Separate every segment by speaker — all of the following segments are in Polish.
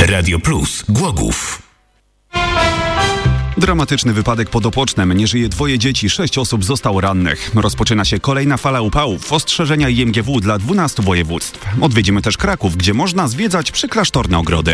Speaker 1: Radio Plus Głogów.
Speaker 2: Dramatyczny wypadek pod Opocznem. Nie żyje 2 dzieci, 6 osób zostało rannych. Rozpoczyna się kolejna fala upałów. Ostrzeżenia IMGW dla 12 województw. Odwiedzimy też Kraków, gdzie można zwiedzać przyklasztorne ogrody.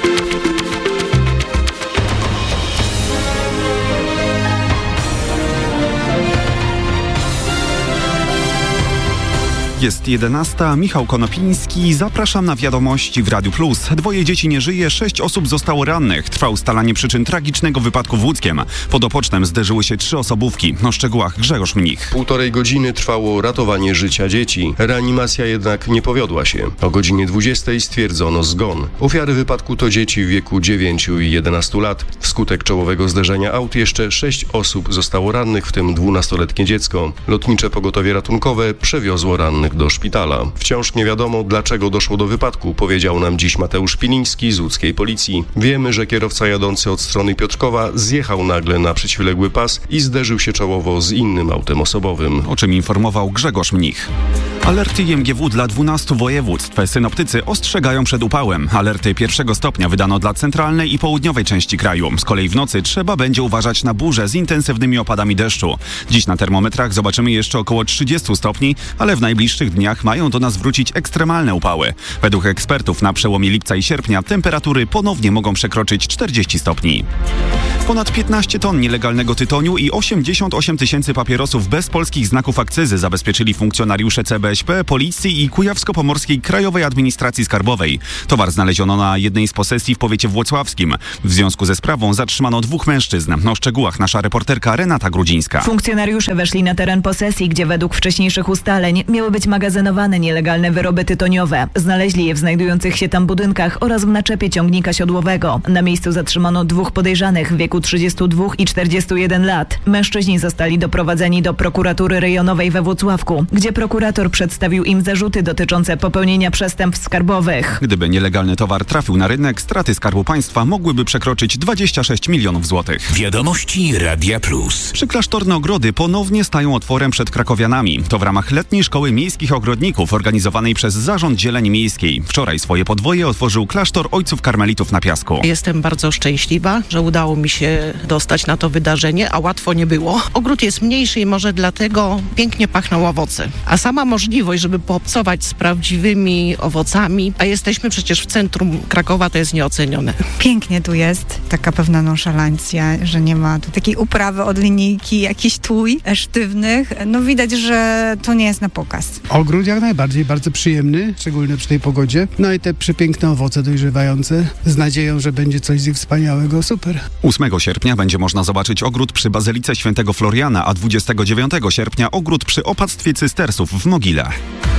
Speaker 2: Jest 11. Michał Konopiński. Zapraszam na wiadomości w Radiu Plus. 2 dzieci nie żyje, 6 osób zostało rannych. Trwa ustalanie przyczyn tragicznego wypadku w Łódzkiem. Pod Opocznem zderzyły się 3 osobówki. O szczegółach Grzegorz Mnich.
Speaker 3: 1,5 godziny trwało ratowanie życia dzieci. Reanimacja jednak nie powiodła się. O godzinie 20 stwierdzono zgon. Ofiary wypadku to dzieci w wieku 9 i 11 lat. Wskutek czołowego zderzenia aut jeszcze 6 osób zostało rannych, w tym 12-letnie dziecko. Lotnicze pogotowie ratunkowe przewiozło rannych do szpitala. Wciąż nie wiadomo, dlaczego doszło do wypadku, powiedział nam dziś Mateusz Piliński z łódzkiej policji. Wiemy, że kierowca jadący od strony Piotrkowa zjechał nagle na przeciwległy pas i zderzył się czołowo z innym autem osobowym.
Speaker 2: O czym informował Grzegorz Mnich. Alerty IMGW dla 12 województw. Synoptycy ostrzegają przed upałem. Alerty 1 stopnia wydano dla centralnej i południowej części kraju. Z kolei w nocy trzeba będzie uważać na burze z intensywnymi opadami deszczu. Dziś na termometrach zobaczymy jeszcze około 30 stopni, ale w najbliższych dniach mają do nas wrócić ekstremalne upały. Według ekspertów na przełomie lipca i sierpnia temperatury ponownie mogą przekroczyć 40 stopni. Ponad 15 ton nielegalnego tytoniu i 88 tysięcy papierosów bez polskich znaków akcyzy zabezpieczyli funkcjonariusze CBŚP, Policji i Kujawsko-Pomorskiej Krajowej Administracji Skarbowej. Towar znaleziono na jednej z posesji w powiecie włocławskim. W związku ze sprawą zatrzymano 2 mężczyzn. O szczegółach nasza reporterka Renata Grudzińska.
Speaker 4: Funkcjonariusze weszli na teren posesji, gdzie według wcześniejszych ustaleń miały być magazynowane nielegalne wyroby tytoniowe. Znaleźli je w znajdujących się tam budynkach oraz w naczepie ciągnika siodłowego. Na miejscu zatrzymano 2 podejrzanych w wieku 32 i 41 lat. Mężczyźni zostali doprowadzeni do prokuratury rejonowej we Włocławku, gdzie prokurator przedstawił im zarzuty dotyczące popełnienia przestępstw skarbowych.
Speaker 2: Gdyby nielegalny towar trafił na rynek, straty Skarbu Państwa mogłyby przekroczyć 26 milionów złotych.
Speaker 1: Wiadomości Radia Plus.
Speaker 2: Przyklasztorne ogrody ponownie stają otworem przed krakowianami. To w ramach letniej szkoły miejskich ogrodników organizowanej przez Zarząd Zieleni Miejskiej. Wczoraj swoje podwoje otworzył klasztor Ojców Karmelitów na Piasku.
Speaker 5: Jestem bardzo szczęśliwa, że udało mi się dostać na to wydarzenie, a łatwo nie było. Ogród jest mniejszy i może dlatego pięknie pachną owoce. A sama możliwość, żeby poobcować z prawdziwymi owocami, a jesteśmy przecież w centrum Krakowa, to jest nieocenione.
Speaker 6: Pięknie tu jest, taka pewna nonszalancja, że nie ma tu takiej uprawy od linijki, jakichś tłuj sztywnych. No widać, że to nie jest na pokaz.
Speaker 7: Ogród jak najbardziej, bardzo przyjemny, szczególnie przy tej pogodzie. No i te przepiękne owoce dojrzewające, z nadzieją, że będzie coś z nich wspaniałego, super.
Speaker 2: 8 sierpnia będzie można zobaczyć ogród przy Bazylice Świętego Floriana, a 29 sierpnia ogród przy opactwie cystersów w Mogile.